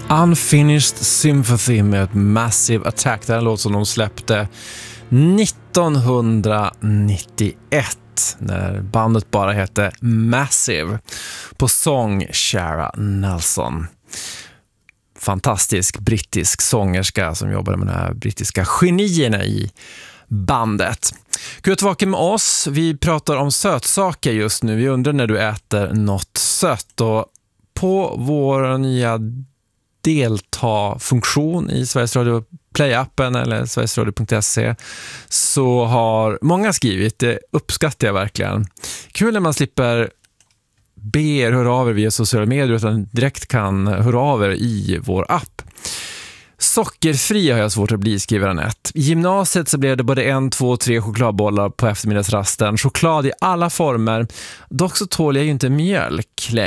Unfinished Sympathy med Massive Attack. Det är en låt som de släppte 1991 när bandet bara hette Massive, på sång Shara Nelson. Fantastisk brittisk sångerska som jobbade med de här brittiska genierna i bandet. Kul att vara med oss. Vi pratar om sötsaker just nu. Vi undrar när du äter något sött, och på vår nya delta-funktion i Sveriges Radio Play-appen eller sverigesradio.se så har många skrivit, det uppskattar jag verkligen. Kul när man slipper be er höra av er via sociala medier utan direkt kan höra av er i vår app. Sockerfri har jag svårt att bli, skriver Anette. I gymnasiet så blev det både 1, 2, 3 chokladbollar på eftermiddagsrasten. Choklad i alla former. Dock så tål jag ju inte mjölk längre.